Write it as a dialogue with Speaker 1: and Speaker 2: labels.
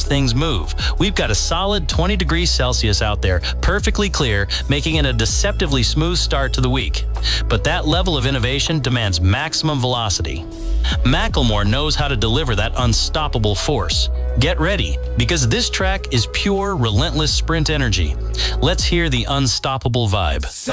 Speaker 1: things move. We've got a solid 20 degrees Celsius out there, perfectly clear, making it a deceptively smooth start to the week. But that level of innovation demands maximum velocity. Macklemore knows how to deliver that unstoppable force. Get ready, because this track is pure, relentless sprint energy. Let's hear the unstoppable vibe.